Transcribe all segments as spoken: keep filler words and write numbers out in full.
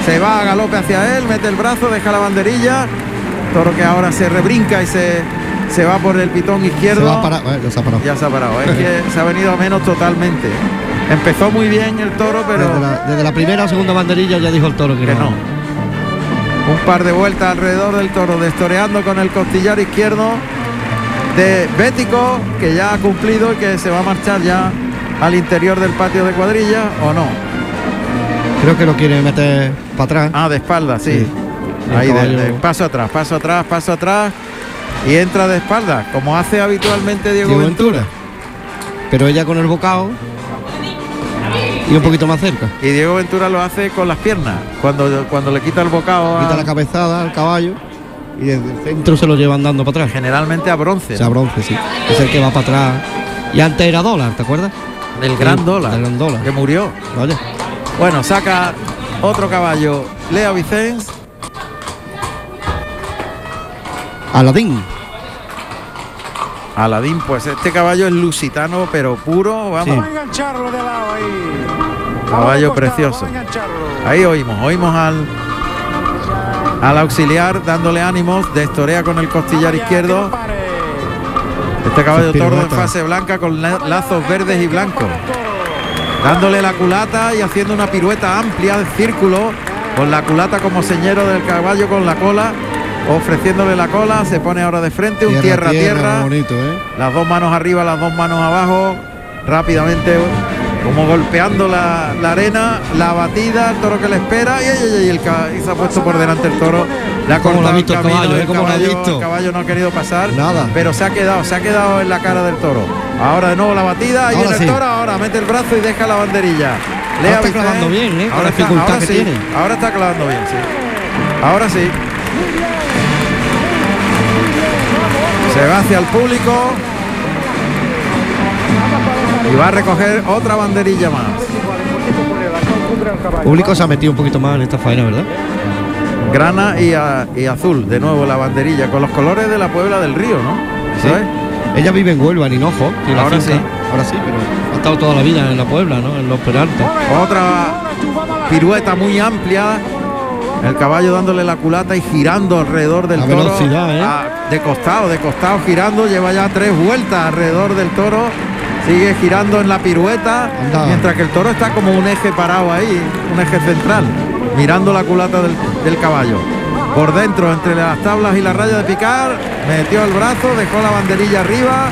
se va a galope hacia él, mete el brazo, deja la banderilla. Toro que ahora se rebrinca y se, se va por el pitón izquierdo. Se va a parar, eh, ya se ha parado. Ya se ha parado, es que se ha venido a menos totalmente. Empezó muy bien el toro, pero Desde la, desde la primera o segunda banderilla ya dijo el toro que, que no. no. Un par de vueltas alrededor del toro, destoreando con el costillar izquierdo de Bético, que ya ha cumplido y que se va a marchar ya al interior del patio de cuadrilla, ¿o no? Creo que lo quiere meter para atrás. Ah, de espalda, sí. Sí. Ahí, El de, caballo- de paso atrás, paso atrás, paso atrás. Y entra de espalda, como hace habitualmente Diego, Diego Ventura. Ventura. Pero ella con el bocado y un poquito más cerca. Y Diego Ventura lo hace con las piernas, cuando, cuando le quita el bocado a- Quita la cabezada al caballo y desde el centro se lo llevan dando para atrás. generalmente a bronce. O sea, bronce, sí. Es el que va para atrás. Y antes era dólar, ¿te acuerdas? El gran Sí, dólar, el gran dólar. que murió. Vaya. Bueno, saca otro caballo, Lea Vicens. Aladín. Aladín, pues este caballo es lusitano, pero puro, vamos. Sí. Vamos a engancharlo de lado ahí. Caballo Vamos, precioso. vamos a engancharlo. Ahí oímos, oímos al al auxiliar dándole ánimos, destorea con el costillar Vamos ya, izquierdo. que no pare. Este caballo Esas tordo en piruetas. fase blanca con la- lazos verdes y blancos, dándole la culata y haciendo una pirueta amplia de círculo, con la culata como señero del caballo con la cola, ofreciéndole la cola. Se pone ahora de frente, un tierra a tierra, muy bonito, ¿eh? las dos manos arriba, las dos manos abajo, rápidamente como golpeando la, la arena, la batida, el toro que le espera y, y- y el ca- y se ha puesto por delante el toro. Le ha ¿Cómo lo ha cortado visto el camino, caballo, eh? ¿Cómo lo ha caballo- visto? el caballo no ha querido pasar, Nada. pero se ha quedado, se ha quedado en la cara del toro. Ahora de nuevo la batida, ahí Ahora viene sí. el toro, ahora mete el brazo y deja la banderilla. Ahora está Vicens. clavando bien, ¿eh? Con Ahora la está, dificultad ahora que sí, tiene. ahora está clavando bien, sí. Ahora sí. Se va hacia el público y va a recoger otra banderilla más. El público se ha metido un poquito más en esta faena, ¿verdad? Grana y, a- y azul, de nuevo la banderilla, con los colores de la Puebla del Río, ¿no? Sí. ¿Sabes? Ella vive en Huelva, en Hinojo. tiene la Ahora finca. sí. Ahora sí, pero ha estado toda la vida en la Puebla, ¿no? En los Peralta. Otra pirueta muy amplia, el caballo dándole la culata y girando alrededor del La toro. velocidad, ¿eh? Ah, de costado, de costado girando, lleva ya tres vueltas alrededor del toro. Sigue girando en la pirueta, Anda. mientras que el toro está como un eje parado ahí, un eje central, mirando la culata del, del caballo. Por dentro, entre las tablas y la raya de picar, metió el brazo, dejó la banderilla arriba.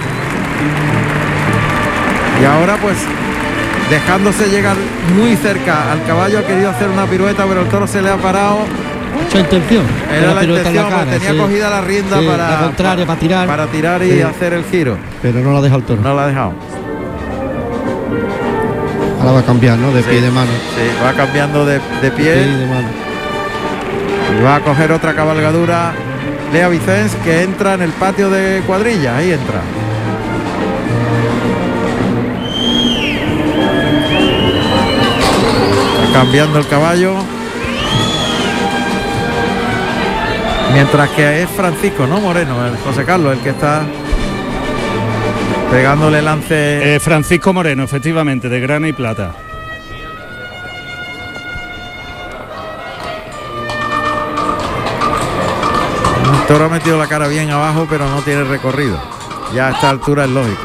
Y ahora pues dejándose llegar muy cerca al caballo, ha querido hacer una pirueta, pero el toro se le ha parado. Mucha intención. Era la pirueta en intención, cara, porque tenía sí. cogida la rienda Sí, para, la contraria, para tirar. para tirar y Sí. hacer el giro. Pero no la deja el toro. No la ha dejado. Ahora va a cambiar, ¿no? De Sí. pie y de mano. Sí, va cambiando de, de Pie y pie de mano. y va a coger otra cabalgadura. Lea Vicens, que entra en el patio de cuadrilla. Ahí entra. Va cambiando el caballo. Mientras que es Francisco, ¿no? Moreno, el José Carlos, el que está pegándole lance. Eh, Francisco Moreno, efectivamente, de grana y plata. El toro ha metido la cara bien abajo, pero no tiene recorrido. Ya a esta altura es lógico.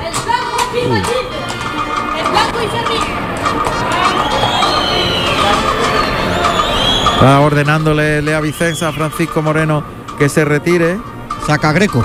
Está ordenándole Lea Vicens a Francisco Moreno que se retire. Saca Greco.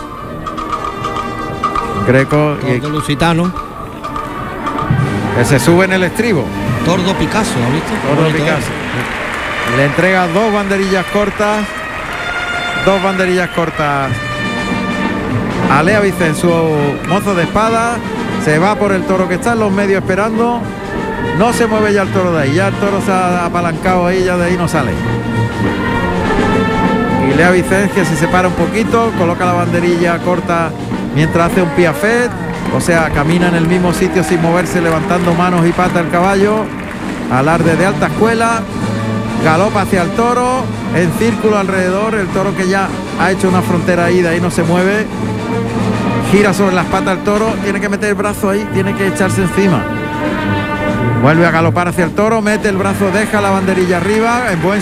Greco y Tordo lusitano. que se sube en el estribo. Tordo Picasso, ¿has visto? Tordo Bonito, ¿eh? Picasso. Le entrega dos banderillas cortas. Dos banderillas cortas a Lea Vicens, su mozo de espada. Se va por el toro que está en los medios esperando. No se mueve ya el toro de ahí. Ya el toro se ha apalancado ahí, ya de ahí no sale. Y Lea Vicens, que se separa un poquito, coloca la banderilla corta mientras hace un piafet. O sea, camina en el mismo sitio sin moverse, levantando manos y patas el caballo. Alarde de alta escuela. Galopa hacia el toro, en círculo alrededor, el toro que ya ha hecho una frontera ahí, de ahí no se mueve. Gira sobre las patas el toro, tiene que meter el brazo ahí, tiene que echarse encima. Vuelve a galopar hacia el toro, mete el brazo, deja la banderilla arriba, en buen